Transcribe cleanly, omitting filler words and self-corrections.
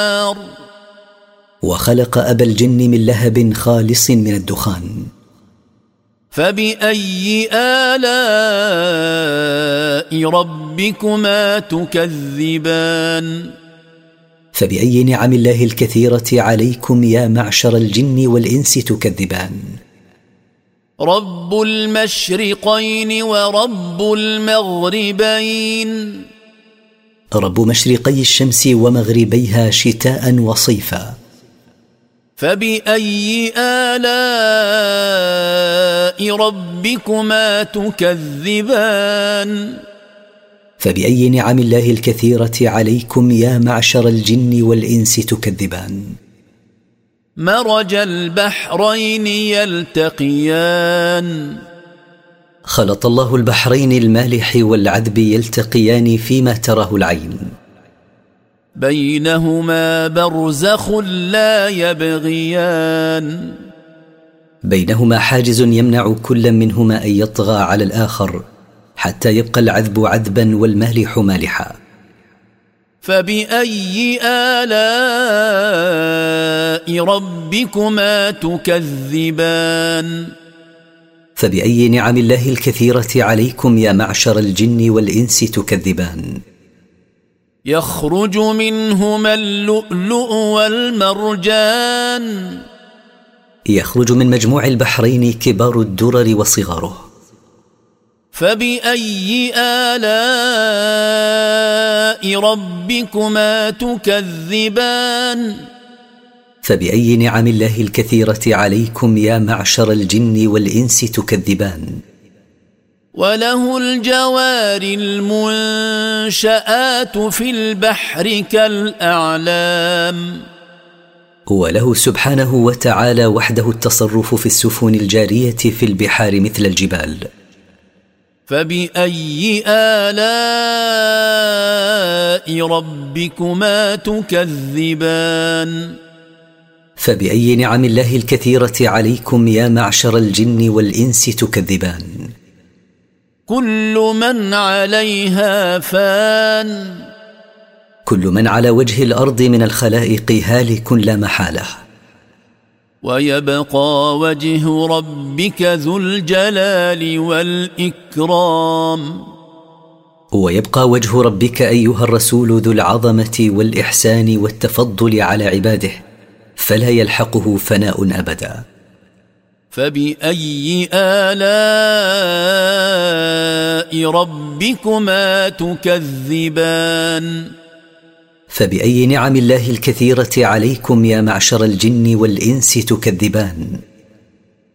وخلق أبا الجن من لهب خالص من الدخان. فبأي آلاء ربكما تكذبان؟ فبأي نعم الله الكثيرة عليكم يا معشر الجن والإنس تكذبان؟ رب المشرقين ورب المغربين. رب مشرقي الشمس ومغربيها شتاء وصيفا. فبأي آلاء ربكما تكذبان؟ فبأي نعم الله الكثيرة عليكم يا معشر الجن والإنس تكذبان؟ مرج البحرين يلتقيان. خلط الله البحرين المالح والعذب يلتقيان فيما تراه العين. بينهما برزخ لا يبغيان. بينهما حاجز يمنع كل منهما أن يطغى على الآخر حتى يبقى العذب عذبا والمالح مالحا. فبأي آلاء ربكما تكذبان؟ فبأي نعم الله الكثيرة عليكم يا معشر الجن والإنس تكذبان؟ يخرج منهما اللؤلؤ والمرجان. يخرج من مجموع البحرين كبار الدرر وصغاره. فبأي آلاء ربكما تكذبان؟ فبأي نعم الله الكثيرة عليكم يا معشر الجن والإنس تكذبان؟ وله الجوار المنشآت في البحر كالأعلام. وله سبحانه وتعالى وحده التصرف في السفن الجارية في البحار مثل الجبال. فبأي آلاء ربكما تكذبان؟ فبأي نعم الله الكثيرة عليكم يا معشر الجن والإنس تكذبان؟ كل من عليها فان. كل من على وجه الأرض من الخلائق هالك لا محالة. ويبقى وجه ربك ذو الجلال والإكرام. ويبقى وجه ربك أيها الرسول ذو العظمة والإحسان والتفضل على عباده فلا يلحقه فناء أبدا. فبأي آلاء ربكما تكذبان؟ فبأي نعم الله الكثيرة عليكم يا معشر الجن والإنس تكذبان؟